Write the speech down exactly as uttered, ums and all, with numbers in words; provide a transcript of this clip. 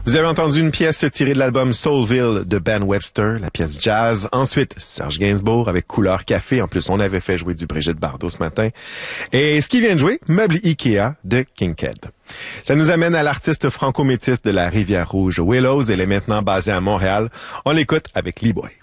Vous avez entendu une pièce tirée de l'album Soulville de Ben Webster, la pièce jazz. Ensuite, Serge Gainsbourg avec Couleur Café. En plus, on avait fait jouer du Brigitte Bardot ce matin. Et ce qui vient de jouer, Meuble Ikea de Kinked. Ça nous amène à l'artiste franco-métisse de la Rivière-Rouge, Willows. Elle est maintenant basée à Montréal. On l'écoute avec Lee Boy.